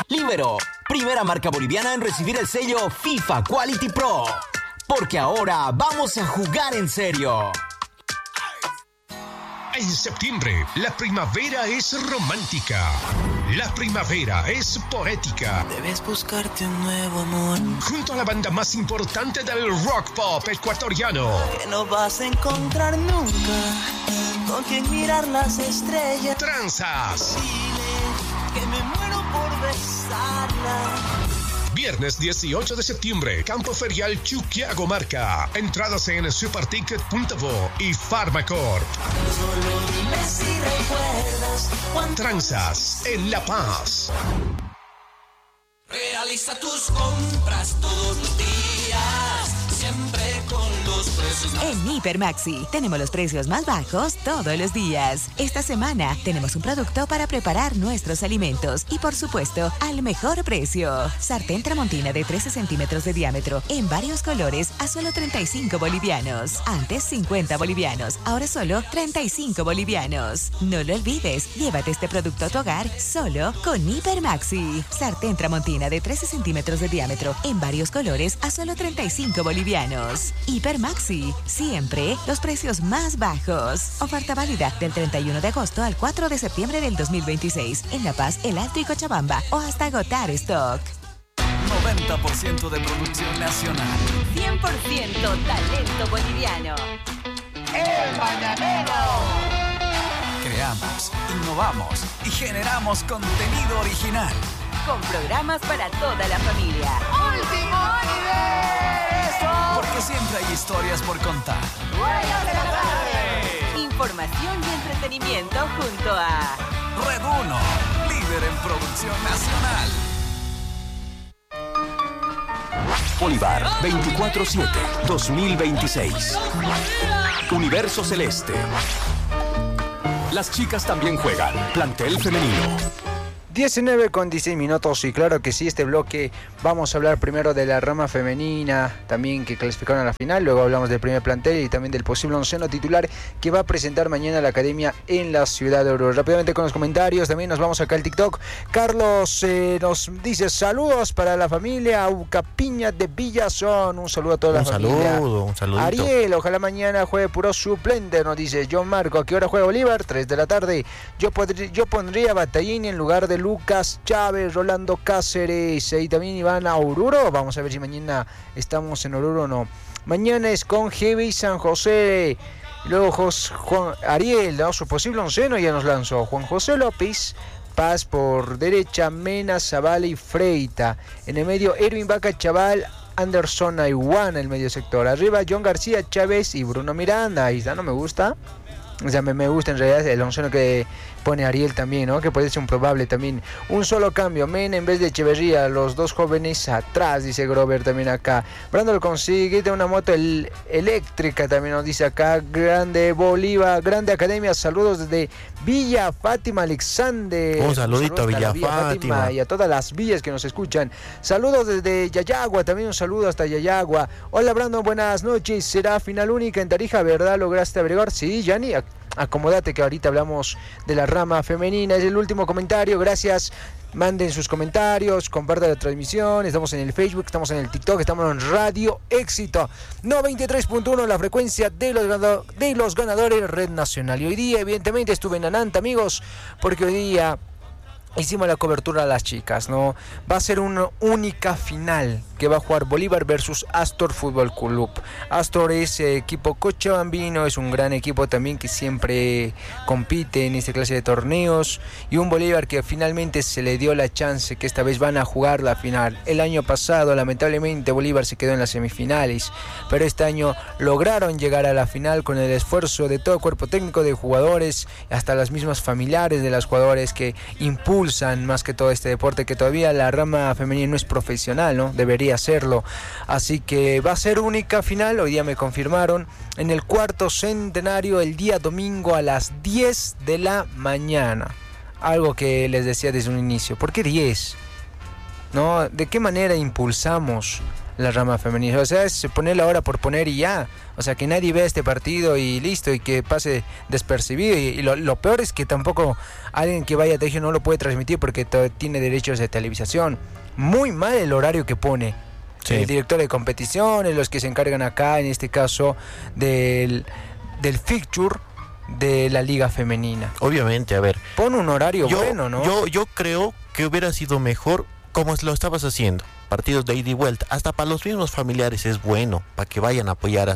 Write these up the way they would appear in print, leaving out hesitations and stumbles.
Libero, primera marca boliviana en recibir el sello FIFA Quality Pro. Porque ahora vamos a jugar en serio. En septiembre, la primavera es romántica. La primavera es poética. Debes buscarte un nuevo amor. Junto a la banda más importante del rock pop ecuatoriano. Que no vas a encontrar nunca con quien mirar las estrellas. Tranzas. Dile que me muero por besarla. Viernes 18 de septiembre, Campo Ferial Chuquiago Marca. Entradas en superticket.vo y Farmacorp. Solo dime si recuerdas cuando... Tranzas en La Paz. Realiza tus compras todos los días, siempre con los precios más... En Hipermaxi tenemos los precios más bajos todos los días. Esta semana tenemos un producto para preparar nuestros alimentos y, por supuesto, al mejor precio. Sartén Tramontina de 13 centímetros de diámetro en varios colores a solo 35 bolivianos. Antes 50 bolivianos, ahora solo 35 bolivianos. No lo olvides, llévate este producto a tu hogar solo con Hipermaxi. Sartén Tramontina de 13 centímetros de diámetro en varios colores a solo 35 bolivianos. Hipermaxi, siempre los precios más bajos. Oferta válida del 31 de agosto al 4 de septiembre del 2026 en La Paz, El Alto y Cochabamba o hasta agotar stock. 90% de producción nacional. 100% talento boliviano. El Mañanero. Creamos, innovamos y generamos contenido original. Con programas para toda la familia. ¡Último universo! Porque siempre hay historias por contar. ¡Huellas de la tarde! Información y entretenimiento junto a... Red 1, líder en producción nacional. Bolívar 24/7 2026. Universo Celeste. Las chicas también juegan. Plantel femenino. 19:16 y claro que sí, este bloque vamos a hablar primero de la rama femenina, también que clasificaron a la final, luego hablamos del primer plantel y también del posible onceno titular que va a presentar mañana la academia en la ciudad de Oruro. Rápidamente con los comentarios, también nos vamos acá al TikTok. Carlos nos dice saludos para la familia Aucapiña de Villazón, un saludo a toda la familia. Un saludo. Ariel, ojalá mañana juegue puro suplente, nos dice John Marco. ¿A qué hora juega Bolívar? 3 de la tarde. Yo pondría Batallín en lugar de Lucas Chávez, Rolando Cáceres y también Iván a Oruro. Vamos a ver si mañana estamos en Oruro o no. Mañana es con Heavy San José. Luego Juan Ariel, ¿no? Su posible onceno ya nos lanzó. Juan José López, Paz por derecha, Mena, Zavala y Freita. En el medio, Erwin Vaca, Chaval, Anderson Aiwan en el medio sector. Arriba, John García, Chávez y Bruno Miranda. Ahí está, no me gusta. O sea, me gusta en realidad el onceno que pone Ariel también, ¿no? Que puede ser un probable también. Un solo cambio, Mena en vez de Echeverría, los dos jóvenes atrás, dice Grover también acá. Brando lo consigue, de una moto eléctrica también nos dice acá. Grande Bolívar, grande academia, saludos desde Villa Fátima, Alexander. Un saludito a Villa Fátima. Y a todas las villas que nos escuchan. Saludos desde Yayagua, también un saludo hasta Yayagua. Hola Brandon, buenas noches. Será final única en Tarija, ¿verdad? ¿Lograste averiguar? Sí, Yanni, acomódate que ahorita hablamos de la rama femenina. Es el último comentario, gracias. Manden sus comentarios, compartan la transmisión. Estamos en el Facebook, estamos en el TikTok, estamos en Radio Éxito 93.1, la frecuencia de los ganadores Red Nacional. Y hoy día evidentemente estuve en Ananta, amigos, porque hoy día hicimos la cobertura a las chicas, ¿no? Va a ser una única final que va a jugar Bolívar versus Astor Fútbol Club. Astor es equipo cochabambino, es un gran equipo también que siempre compite en esta clase de torneos, y un Bolívar que finalmente se le dio la chance que esta vez van a jugar la final. El año pasado lamentablemente Bolívar se quedó en las semifinales, pero este año lograron llegar a la final con el esfuerzo de todo el cuerpo técnico, de jugadores, hasta las mismas familiares de los jugadores que impulsan más que todo este deporte, que todavía la rama femenina no es profesional, ¿no? Debería hacerlo. Así que va a ser única final, hoy día me confirmaron, en el cuarto centenario, el día domingo a las 10 de la mañana. Algo que les decía desde un inicio. ¿Por qué 10? ¿No? ¿De qué manera impulsamos la rama femenina. O sea, es poner la hora por poner y ya. O sea, que nadie vea este partido y listo, y que pase despercibido. Y lo peor es que tampoco alguien que vaya a Tegio no lo puede transmitir porque tiene derechos de televisación. Muy mal el horario que pone. Sí. El director de competiciones, los que se encargan acá, en este caso, del fixture de la liga femenina. Obviamente, a ver. Pon un horario bueno, ¿no? Yo creo que hubiera sido mejor como lo estabas haciendo. Partidos de ida y vuelta, hasta para los mismos familiares es bueno, para que vayan a apoyar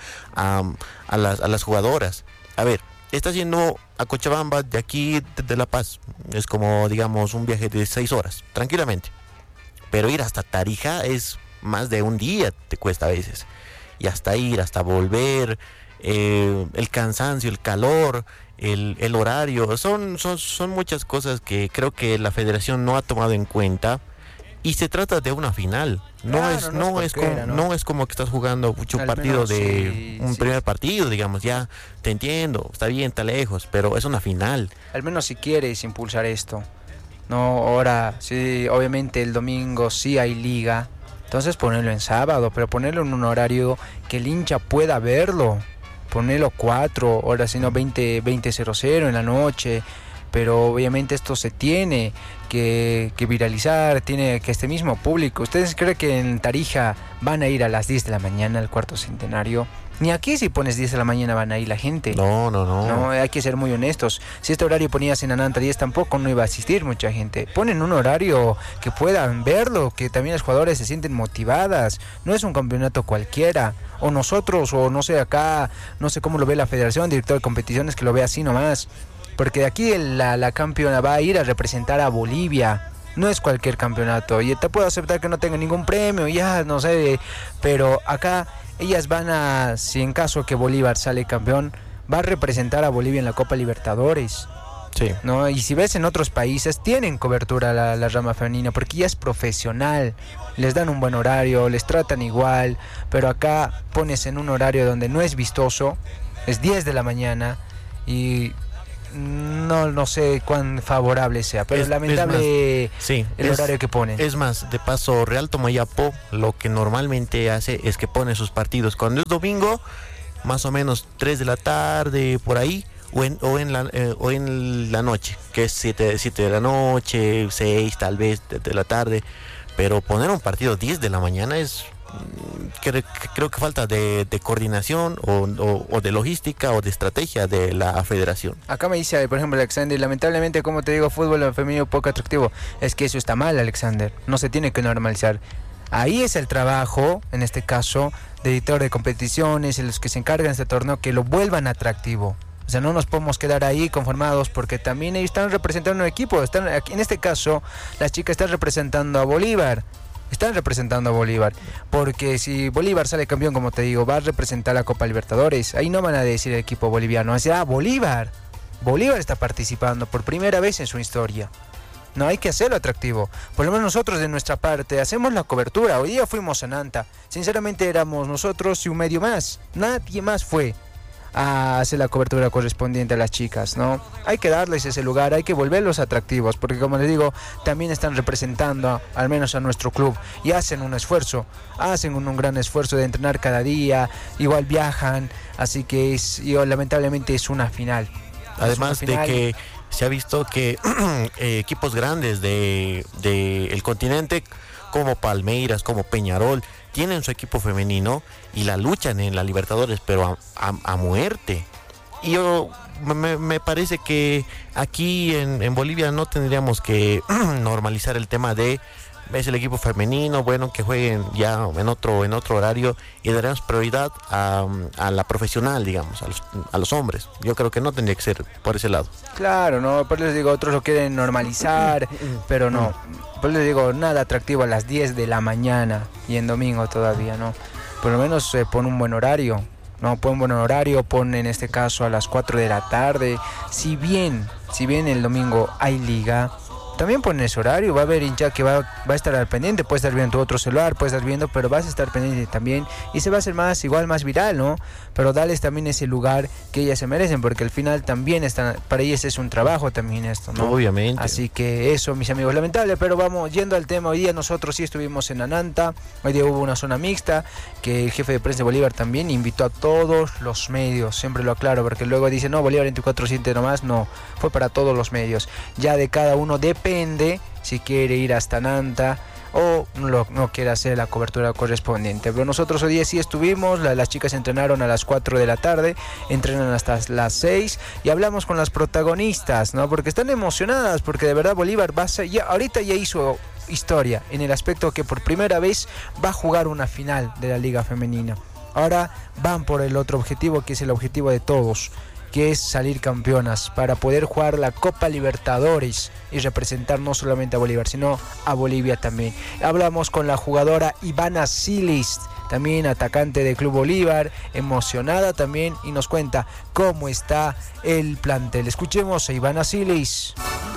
a las jugadoras. A ver, estás yendo a Cochabamba de aquí, de La Paz, es como, digamos, un viaje de 6 horas, tranquilamente. Pero ir hasta Tarija es más de un día, te cuesta a veces. Y hasta ir, hasta volver, el cansancio, el calor, el horario, son muchas cosas que creo que la federación no ha tomado en cuenta. Y se trata de una final, no es como que estás jugando un partido de primer partido, digamos, ya te entiendo, está bien, está lejos, pero es una final. Al menos si quieres impulsar esto, no, ahora sí, obviamente el domingo sí hay liga, entonces ponerlo en sábado, pero ponerlo en un horario que el hincha pueda verlo, ponerlo 4 horas, sino 20:00 en la noche. Pero obviamente esto se tiene que viralizar, tiene que este mismo público. ¿Ustedes creen que en Tarija van a ir a las 10 de la mañana al cuarto centenario? Ni aquí si pones 10 de la mañana van a ir la gente. No, hay que ser muy honestos. Si este horario ponías en Ananta 10 tampoco no iba a asistir mucha gente. Ponen un horario que puedan verlo, que también los jugadores se sienten motivadas. No es un campeonato cualquiera. O nosotros, o no sé acá, no sé cómo lo ve la federación, director de competiciones, que lo ve así nomás. Porque de aquí la campeona va a ir a representar a Bolivia. No es cualquier campeonato. Y te puedo aceptar que no tenga ningún premio, ya no sé. Pero acá ellas van a, si en caso que Bolívar sale campeón, va a representar a Bolivia en la Copa Libertadores. Sí. ¿No? Y si ves en otros países, tienen cobertura la rama femenina, porque ya es profesional. Les dan un buen horario, les tratan igual. Pero acá pones en un horario donde no es vistoso, es 10 de la mañana y... No sé cuán favorable sea, pero es lamentable el horario que pone. Es más, de paso, Real Tomayapo lo que normalmente hace es que pone sus partidos cuando es domingo, más o menos 3 de la tarde, por ahí, o en la noche, que es 7 de la noche, 6 tal vez de la tarde, pero poner un partido 10 de la mañana es... Creo que falta de coordinación o de logística o de estrategia de la federación. Acá me dice, por ejemplo, Alexander, lamentablemente, como te digo, fútbol femenino poco atractivo. Es que eso está mal, Alexander, no se tiene que normalizar. Ahí es el trabajo, en este caso, de editor de competiciones, los que se encargan de este torneo, que lo vuelvan atractivo. O sea, no nos podemos quedar ahí conformados porque también ellos están representando un equipo. En este caso, las chicas están representando a Bolívar. Porque si Bolívar sale campeón, como te digo, va a representar la Copa Libertadores. Ahí no van a decir el equipo boliviano, o sea, Bolívar está participando por primera vez en su historia. No, hay que hacerlo atractivo. Por lo menos nosotros de nuestra parte hacemos la cobertura. Hoy día fuimos a Nanta. Sinceramente éramos nosotros y un medio más. Nadie más fue a hacer la cobertura correspondiente a las chicas, ¿no? Hay que darles ese lugar, hay que volverlos atractivos, porque como les digo, también están representando al menos a nuestro club y hacen un esfuerzo, un gran esfuerzo de entrenar cada día, igual viajan, así que lamentablemente es una final. Además de que se ha visto que equipos grandes de el continente como Palmeiras, como Peñarol, tienen su equipo femenino y la luchan en la Libertadores, pero a muerte. Y yo me parece que aquí en Bolivia no tendríamos que normalizar el tema de es el equipo femenino, bueno, que jueguen ya en otro horario y daremos prioridad a la profesional, digamos, a los hombres. Yo creo que no tendría que ser por ese lado. Claro, no, por eso les digo, otros lo quieren normalizar, pero no. Por eso les digo, nada atractivo a las 10 de la mañana y en domingo todavía, ¿no? Por lo menos pon un buen horario. No, pon un buen horario, pon en este caso a las 4 de la tarde. Si bien el domingo hay liga, también pones horario, va a haber hincha que va a estar al pendiente, puedes estar viendo tu otro celular, puedes estar viendo, pero vas a estar pendiente también y se va a hacer más viral, ¿no? Pero dales también ese lugar que ellas se merecen, porque al final también para ellas es un trabajo también esto, ¿no? Obviamente. Así que eso, mis amigos, lamentable, pero vamos yendo al tema. Hoy día nosotros sí estuvimos en Ananta, hoy día hubo una zona mixta que el jefe de prensa de Bolívar también invitó a todos los medios, siempre lo aclaro, porque luego dicen, no, Bolívar 24/7 nomás, no, fue para todos los medios, ya de cada uno depende si quiere ir hasta Ananta o no quiere hacer la cobertura correspondiente. Pero nosotros hoy día sí estuvimos, las chicas entrenaron a las 4 de la tarde, entrenan hasta las 6 y hablamos con las protagonistas, ¿no? Porque están emocionadas, porque de verdad Bolívar ahorita ya hizo historia en el aspecto que por primera vez va a jugar una final de la Liga Femenina. Ahora van por el otro objetivo, que es el objetivo de todos, que es salir campeonas para poder jugar la Copa Libertadores y representar no solamente a Bolívar, sino a Bolivia también. Hablamos con la jugadora Ivana Silis, también atacante del Club Bolívar, emocionada también, y nos cuenta cómo está el plantel. Escuchemos a Ivana Silis.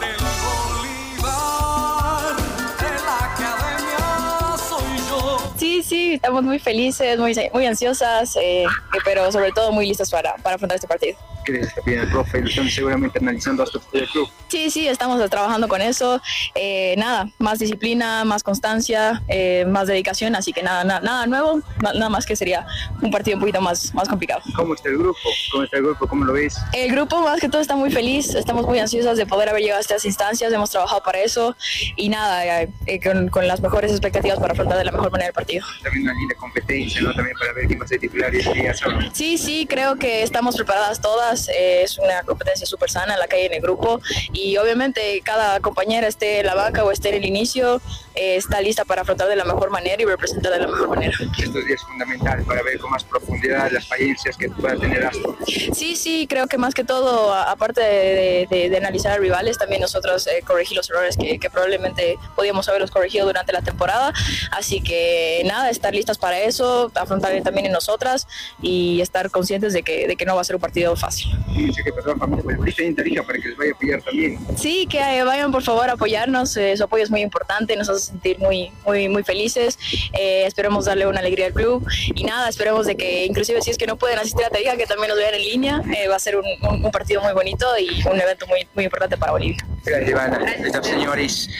Sí, estamos muy felices, muy ansiosas, pero sobre todo muy listas para afrontar este partido. ¿Qué les está pidiendo el profe? Están seguramente analizando aspectos del club. Sí, estamos trabajando con eso. Más disciplina, más constancia, más dedicación, así que nada nuevo, nada más que sería un partido un poquito más complicado. ¿Cómo está el grupo? ¿Cómo lo ves? El grupo más que todo está muy feliz, estamos muy ansiosas de poder haber llegado a estas instancias, hemos trabajado para eso y con las mejores expectativas para afrontar de la mejor manera el partido. También una linda competencia, ¿no? También para ver quién va a ser titular y día sábado. Sí, creo que estamos preparadas todas, es una competencia súper sana la que hay en el grupo y obviamente cada compañera esté en la banca o esté en el inicio, está lista para afrontar de la mejor manera y representar de la mejor manera. Estos días es fundamental para ver con más profundidad las falencias que pueda tener Astor. Sí, creo que más que todo, aparte de analizar a rivales, también nosotros corregir los errores que probablemente podíamos haberlos corregido durante la temporada, así que estar listas para eso, afrontar también en nosotras y estar conscientes de que no va a ser un partido fácil. Dice que perdón, familia bolivista en Tarija para que les vaya a apoyar también. Sí, que vayan por favor a apoyarnos, su apoyo es muy importante, nos hace sentir muy felices, esperemos darle una alegría al club y esperemos de que inclusive si es que no pueden asistir a Tarija, que también nos vean en línea, va a ser un partido muy bonito y un evento muy importante para Bolivia. Gracias, Ivana. Gracias, señores.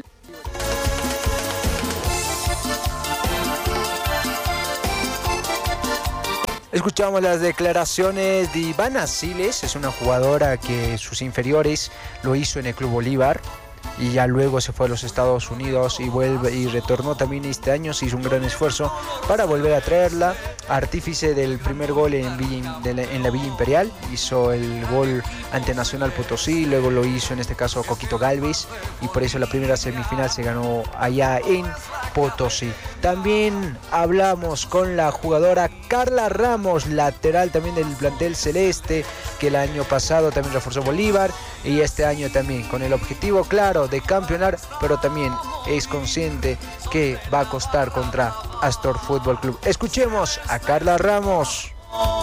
Escuchamos las declaraciones de Ivana Siles, es una jugadora que sus inferiores lo hizo en el Club Bolívar y ya luego se fue a los Estados Unidos y retornó también este año. Se hizo un gran esfuerzo para volver a traerla. Artífice del primer gol en la Villa Imperial, hizo el gol ante Nacional Potosí, luego lo hizo en este caso Coquito Galvez y por eso la primera semifinal se ganó allá en Potosí. También hablamos con la jugadora Carla Ramos, lateral también del plantel celeste, que el año pasado también reforzó Bolívar y este año también con el objetivo claro de campeonar, pero también es consciente que va a costar contra Astor Fútbol Club. Escuchemos a Carla Ramos.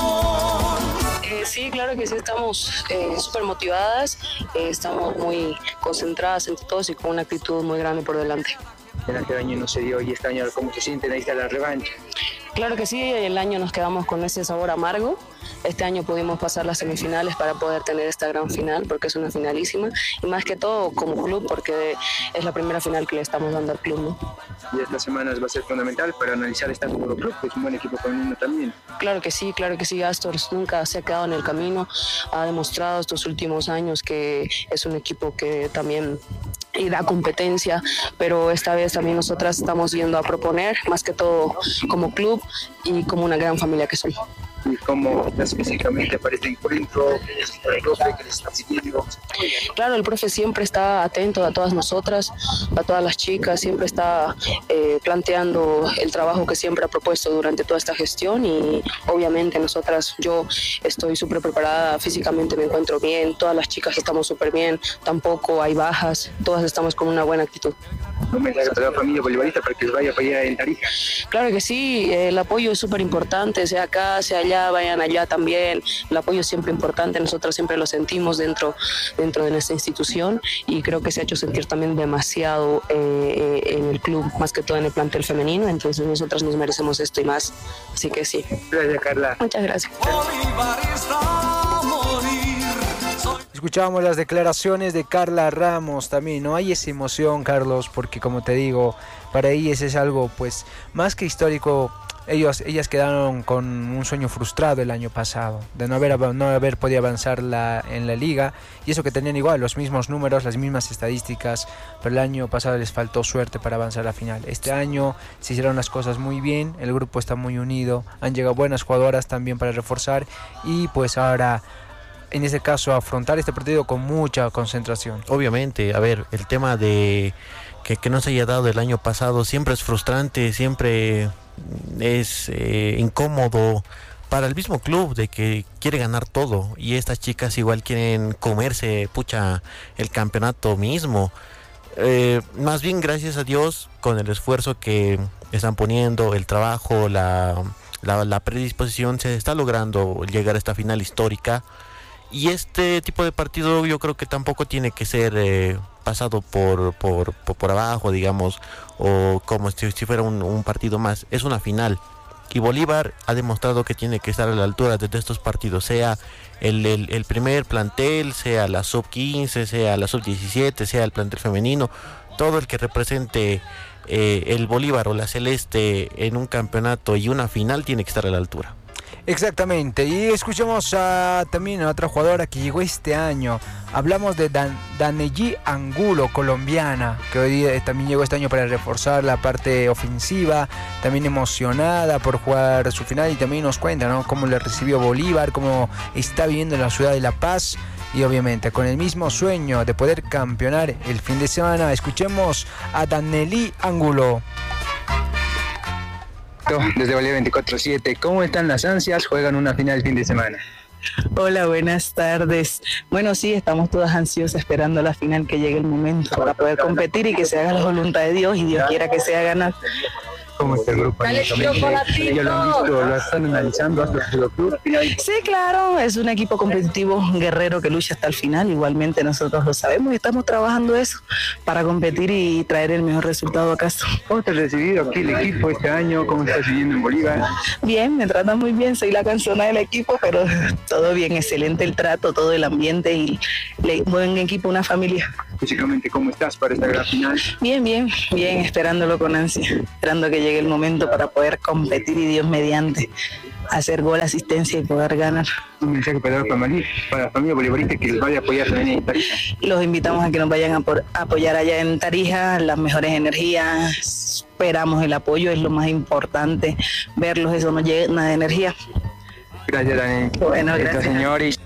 Sí, claro que sí, estamos súper motivadas, estamos muy concentradas entre todos y con una actitud muy grande por delante. El anterior año no se dio y este año ¿cómo se sienten? Ahí está la revancha. Claro que sí, el año nos quedamos con ese sabor amargo. Este año pudimos pasar las semifinales para poder tener esta gran final, porque es una finalísima, y más que todo como club, porque es la primera final que le estamos dando al club, ¿no? Y estas semanas va a ser fundamental para analizar este nuevo club, que es un buen equipo femenino también. Claro que sí, Astor nunca se ha quedado en el camino, ha demostrado estos últimos años que es un equipo que también y da competencia, pero esta vez también nosotras estamos yendo a proponer, más que todo como club y como una gran familia que somos. ¿Y cómo estás físicamente para este encuentro? ¿El profe que les está pidiendo? Claro, el profe siempre está atento a todas nosotras, a todas las chicas, siempre está planteando el trabajo que siempre ha propuesto durante toda esta gestión y obviamente nosotras, yo estoy súper preparada, físicamente me encuentro bien, todas las chicas estamos súper bien, tampoco hay bajas, todas estamos con una buena actitud. Un mensaje para la familia bolivarista para que les vaya a apoyar en Tarija. Claro que sí, el apoyo es súper importante, sea acá, sea allá, vayan allá también. El apoyo es siempre importante, nosotros siempre lo sentimos dentro de nuestra institución y creo que se ha hecho sentir también demasiado en el club, más que todo en el plantel femenino, entonces nosotros nos merecemos esto y más, así que sí. Gracias, Carla. Muchas gracias. Escuchábamos las declaraciones de Carla Ramos también, ¿no? Hay esa emoción, Carlos, porque como te digo, para ellas es algo pues más que histórico. Ellas quedaron con un sueño frustrado el año pasado, de no haber podido avanzar en la liga, y eso que tenían igual los mismos números, las mismas estadísticas, pero el año pasado les faltó suerte para avanzar a la final. Este año se hicieron las cosas muy bien, el grupo está muy unido, han llegado buenas jugadoras también para reforzar, y pues ahora en este caso afrontar este partido con mucha concentración. Obviamente, a ver, el tema de que no se haya dado el año pasado siempre es frustrante, siempre es incómodo para el mismo club, de que quiere ganar todo y estas chicas igual quieren comerse el campeonato mismo. Más bien, gracias a Dios, con el esfuerzo que están poniendo, el trabajo, la predisposición, se está logrando llegar a esta final histórica. Y este tipo de partido yo creo que tampoco tiene que ser pasado por abajo, digamos, o como si fuera un partido más. Es una final. Y Bolívar ha demostrado que tiene que estar a la altura de estos partidos, sea el primer plantel, sea la sub-15, sea la sub-17, sea el plantel femenino. Todo el que represente el Bolívar o la Celeste en un campeonato y una final tiene que estar a la altura. Exactamente, y escuchamos también a otra jugadora que llegó este año. Hablamos de Danelli Angulo, colombiana, que hoy día también llegó este año para reforzar la parte ofensiva, también emocionada por jugar su final, y también nos cuenta, ¿no?, cómo le recibió Bolívar, cómo está viviendo en la ciudad de La Paz, y obviamente con el mismo sueño de poder campeonar el fin de semana. Escuchemos a Danelli Angulo. Desde Bolivia 24/7, ¿cómo están las ansias? Juegan una final el fin de semana. Hola, buenas tardes. Bueno, sí, estamos todas ansiosas esperando la final, que llegue el momento para poder competir y que se haga la voluntad de Dios, y Dios quiera que sea ganar. ¿Cómo está el grupo? ¿Ya lo han visto? ¿Lo están analizando hasta el club? Sí, claro, es un equipo competitivo, guerrero, que lucha hasta el final. Igualmente nosotros lo sabemos y estamos trabajando eso para competir y traer el mejor resultado a casa. ¿Cómo te has recibido aquí el equipo este año? ¿Cómo estás viviendo en Bolívar? Bien, me tratan muy bien, soy la canzona del equipo, pero todo bien, excelente el trato, todo el ambiente y buen equipo, una familia. Físicamente, ¿cómo estás para esta gran final? Bien, esperándolo con ansia, esperando que llegue el momento para poder competir y Dios mediante hacer gol, asistencia y poder ganar. Un mensaje para la familia bolivarista que les vaya a apoyar también en Tarija. Los invitamos a que nos vayan a apoyar allá en Tarija, las mejores energías, esperamos el apoyo, es lo más importante, verlos, eso nos llena de energía. Gracias, Dani. Bueno, gracias. Señores.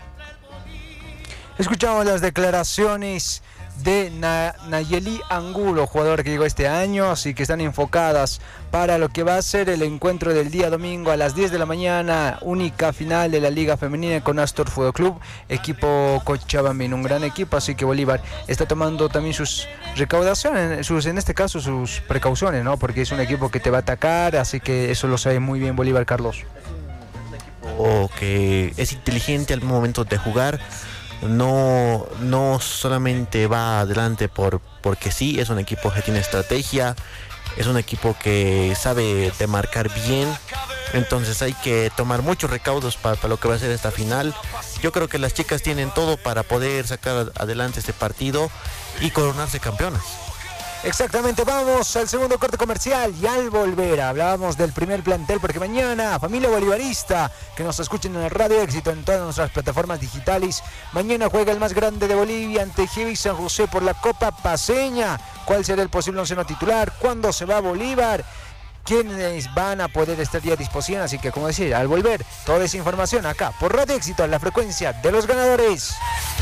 Escuchamos las declaraciones de Nayeli Angulo, jugador que llegó este año, así que están enfocadas para lo que va a ser el encuentro del día domingo a las 10 de la mañana, única final de la Liga Femenina con Astor Fútbol Club, equipo Cochabambino, un gran equipo, así que Bolívar está tomando también sus recaudaciones, en este caso sus precauciones, ¿no?, porque es un equipo que te va a atacar, así que eso lo sabe muy bien Bolívar, Carlos. O que es inteligente al momento de jugar. No solamente va adelante porque sí, es un equipo que tiene estrategia, es un equipo que sabe demarcar bien, entonces hay que tomar muchos recaudos para lo que va a ser esta final. Yo creo que las chicas tienen todo para poder sacar adelante este partido y coronarse campeonas. Exactamente, vamos al segundo corte comercial y al volver hablábamos del primer plantel, porque mañana, familia bolivarista, que nos escuchen en el Radio Éxito, en todas nuestras plataformas digitales, mañana juega el más grande de Bolivia ante Heavy San José por la Copa Paceña. ¿Cuál será el posible onceno titular? ¿Cuándo se va a Bolívar? ¿Quiénes van a poder estar ya a disposición? Así que, como decir, al volver, toda esa información acá por Radio Éxito, en la frecuencia de los ganadores.